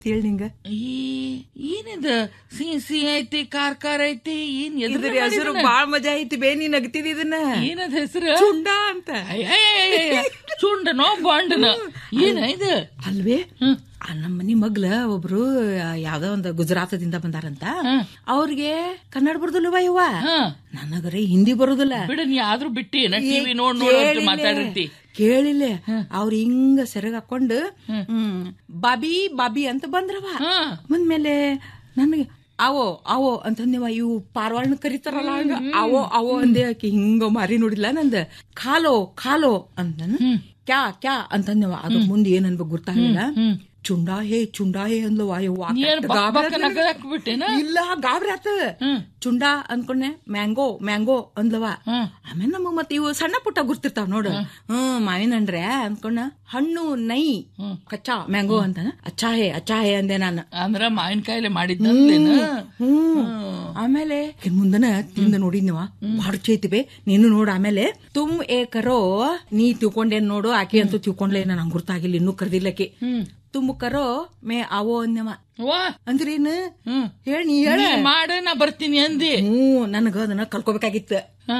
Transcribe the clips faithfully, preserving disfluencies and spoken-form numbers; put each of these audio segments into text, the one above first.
ಹೇಳಿ ನಿಂಗ ಏನಿದ ಸಿಹಿ ಸಿಹಿ ಐತಿ ಖಾರ ಖಾರ ಐತಿ ಏನ್ ಇದ್ರ ಹೆಸರು ಬಾಳ ಮಜಾ ಐತಿ ಬೇ. ನೀನ್ ನಗತಿದ್ ಇದನ್ನ ಏನದ ಹೆಸರು? ಚುಂಡ ಅಂತ. ಚುಂಡನೋ ಬಾಂಡನ ಏನ ಇದು ಅಲ್ವೇ? ನಮ್ಮ ಮನಿ ಮಗ್ಲ ಒಬ್ರು ಯಾವ್ದೋ ಒಂದು ಗುಜರಾತದಿಂದ ಬಂದಾರಂತ. ಅವ್ರಿಗೆ ಕನ್ನಡ ಬರುದಿಲ್ಲವ ಯವ್ವ, ನನಗರೆ ಹಿಂದಿ ಬರುದಿಲ್ಲ. ಬಿಡ, ನೀ ಆದ್ರೂ ಬಿಟ್ಟಿ ಟಿವಿ ನೋಡ್ ನೋಡ್ ಮಾತಾಡಿರ್ತಿ. ಕೇಳಿಲ್ಲ, ಅವ್ರ ಹಿಂಗ ಸೆರಗ್ ಹಾಕೊಂಡು ಹ್ಮ್ ಬಾಬಿ ಬಾಬಿ ಅಂತ ಬಂದ್ರವ. ಬಂದ್ಮೇಲೆ ನನಗೆ ಅವೋ ಅವೋ ಅಂತಂದೇವ. ಇವು ಪಾರ್ವಾಳನ ಕರಿತಾರಲ್ಲ ಹಂಗ ಅವೋ ಅವೋ ಅಂದೆ. ಆಕಿ ಹಿಂಗ ಮಾರಿ ನೋಡಿಲ್ಲ ನಂದ. ಖಾಲೋ ಖಾಲೋ ಅಂತ ಕ್ಯಾ ಕ್ಯಾ ಅಂತಂದೇವ. ಅದು ಮುಂದೆ ಏನನ್ಬೇಕು ಗೊತ್ತಾಗಲಿಲ್ಲ. ಚುಂಡಾ ಹೇ ಚುಂಡಾ ಹೇ ಅಂದ್ಲವ. ಇಲ್ಲ ಗಾಬ್ರಿ ಆತ. ಚುಂಡಾ ಅಂದ್ಕೊಂಡೆ ಮ್ಯಾಂಗೋ ಮ್ಯಾಂಗೋ ಅಂದ್ಲವ. ಆಮೇಲೆ ನಮಗ್ ಮತ್ ಇವು ಸಣ್ಣ ಪುಟ್ಟ ಗುರ್ತಿರ್ತಾವ ನೋಡು. ಹ್ಮ್ ಮಾವಿನ ಹಣ್ರೆ ಅಂದ್ಕೊಂಡ ಹಣ್ಣು ನೈ ಕಚ್ಚಾ ಮ್ಯಾಂಗೋ ಅಂತ ಅಚ್ಚಾ ಹೇ ಅಚ್ಚಾ ಹೇ ಅಂದೆ ನಾನು. ಅಂದ್ರ ಮಾವಿನಕಾಯಿಲೆ ಮಾಡಿದ್ದ. ಹ್ಮ್ ಆಮೇಲೆ ಮುಂದನ ತಿಂದ ನೋಡಿದ್ನವ. ಬಾಳ ಚೈತಿವೆ ನೀನು ನೋಡು. ಆಮೇಲೆ ತುಮ್ ಏ ಕರೋ ನೀ ತಿಳ್ಕೊಂಡೇನ್ ನೋಡು. ಆಕೆ ಅಂತೂ ತಿಳ್ಕೊಂಡ್ಲೇ, ನಂಗೆ ಗುರ್ತಾಗಿಲ್ಲ, ಇನ್ನೂ ಕರ್ದಿಲ್ಲಕಿ. ತುಮ್ ಕರೋ ಮೇ ಅವೋ ಅಂದವ. ಅಂದ್ರೇನು ಹೇಳಿ, ನೀ ಹೇಳ ಮಾಡ, ನಾ ಬರ್ತೀನಿ ಅಂದಿ. ಹ್ಮ್ ನನಗ ಅದನ್ನ ಕಲ್ಕೋಬೇಕಾಗಿತ್ತ.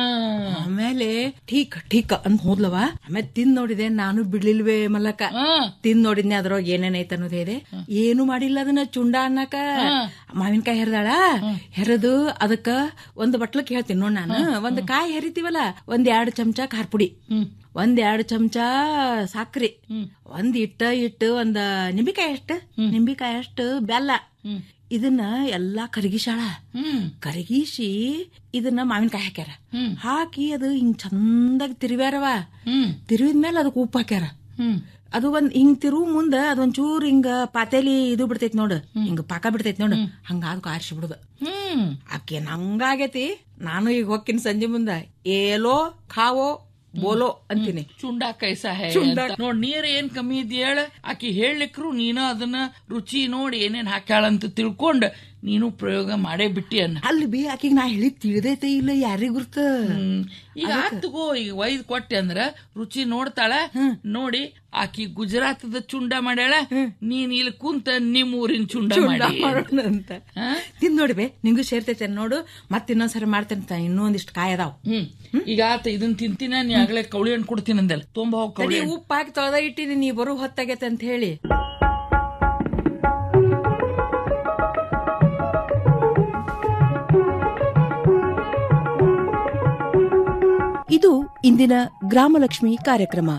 ಆಮೇಲೆ ಠೀಕ್ ಠೀಕ್ ಅಂತ ಹೋದ್ಲವ. ಆಮೇಲೆ ತಿಂದ್ ನೋಡಿದೆ, ನಾನು ಬಿಡ್ಲಿಲ್ವೇ ಮಲ್ಲಕ್ಕ. ತಿಂದ್ ನೋಡಿದ್ನೆ ಅದ್ರೊಳಗ ಏನೇನೈತ ಅನ್ನೋದು ಇದೆ. ಏನು ಮಾಡಿಲ್ಲ ಅದನ್ನ ಚುಂಡ ಅನ್ನಕ. ಮಾವಿನಕಾಯಿ ಹೆರದಾಳ, ಹೆರದು ಅದಕ್ಕ ಒಂದ್ ಬಟ್ಲಕ್ ಹೇಳ್ತೀನಿ ನೋಡ್ ನಾನು. ಒಂದ್ ಕಾಯಿ ಹೆರಿತೀವಲ್ಲ, ಒಂದ್ ಎರಡ್ ಚಮಚ ಖಾರ ಪುಡಿ, ಒಂದ್ ಎರಡ್ ಚಮಚ ಸಾಕ್ರಿ, ಒಂದ್ ಇಟ್ಟ ಇಟ್ಟು ಒಂದ್ ನಿಂಬಿಕಾಯಿ ಅಷ್ಟ ನಿಂಬಿಕಾಯಿ ಅಷ್ಟು ಬೆಲ್ಲ, ಇದನ್ನ ಎಲ್ಲಾ ಕರಗಿಸಾಳ. ಕರಗಿಸಿ ಇದನ್ನ ಮಾವಿನಕಾಯಿ ಹಾಕ್ಯಾರ. ಹಾಕಿ ಅದು ಹಿಂಗ್ ಚಂದಾಗಿ ತಿರುವ್ಯಾರವ. ತಿರುವಿದ್ಮೇಲೆ ಅದಕ್ಕೆ ಉಪ್ಪು ಹಾಕ್ಯಾರ. ಅದು ಒಂದ್ ಹಿಂಗ್ ತಿರುವು ಮುಂದ ಅದೊಂಚೂರ್ ಹಿಂಗ ಪಾತೇಲಿ ಇದು ಬಿಡ್ತೈತಿ ನೋಡು, ಹಿಂಗ ಪಾಕ ಬಿಡ್ತೈತಿ ನೋಡು, ಹಂಗ ಅದಕ್ಕೆ ಆರಿಸಿ ಬಿಡುದ. ಆಕೇನ್ ಹಂಗಾಗೈತಿ. ನಾನು ಈಗ ಹೋಗ್ತೀನಿ ಸಂಜೆ ಮುಂದ, ಏಲೋ ಖಾವೋ ಬೋಲೋ ಅಂತೀನಿ. ಚುಂಡಾ ಕೈಸಾ ಹೇ ನೋಡ್. ನೀರ್ ಏನ್ ಕಮ್ಮಿ ಇದ್ ಹೇಳ, ಆಕಿ ಹೇಳಲಿಕ್ರು ನೀನ ಅದನ್ನ ರುಚಿ ನೋಡಿ ಏನೇನ್ ಹಾಕ್ಯಾಳಂತ ತಿಳ್ಕೊಂಡ್ ನೀನು ಪ್ರಯೋಗ ಮಾಡೇ ಬಿಟ್ಟಿ ಅನ್ನ. ಅಲ್ಲಿ ಬಿ ಆಕಿಗ್ ನಾ ಹೇಳಿದ್ ತಿಳಿದೈತೆ ಇಲ್ಲ ಯಾರಿಗ ಗುರ್ತ. ಈಗ ಆತಗೋ, ಈಗ ಒಯ್ದ್ ಕೊಟ್ಟೆ ಅಂದ್ರ ರುಚಿ ನೋಡ್ತಾಳ. ನೋಡಿ ಆಕಿ ಗುಜರಾತದ ಚುಂಡ ಮಾಡ್ಯಾಳ, ನೀನ್ ಇಲ್ಲಿ ಕುಂತ ನಿಮ್ ಊರಿನ ಚುಂಡ ಮಾಡೋಣ ಅಂತ ತಿಂದ್ ನೋಡ್ಬೇ. ನಿಂಗೂ ಸೇರ್ತೈತೆ ನೋಡು. ಮತ್ ಇನ್ನೊಂದ್ಸರಿ ಮಾಡ್ತೇನೆ, ಇನ್ನೂ ಒಂದಿಷ್ಟು ಕಾಯಿ ಅದಾವ್. ಹ್ಮ್ ಈಗ ಆತ ಇದನ್ ತಿಂತೀನ, ನೀ ಆಗ್ಲೇ ಕೌಳಿ ಹಣ್ಣು ಕೊಡ್ತೀನಿ ಅಂದಲ್ಲ, ತುಂಬಾ ಹೋಗಿ ಕೌಳಿ ಉಪ್ಪು ಹಾಕಿ ತೊಳೆದ ಇಟ್ಟಿನಿ, ನೀ ಬರೋ ಹೊತ್ತಾಗೈತೆ ಅಂತ ಹೇಳಿ. ಇದು ಇಂದಿನ ಗ್ರಾಮಲಕ್ಷ್ಮಿ ಕಾರ್ಯಕ್ರಮ.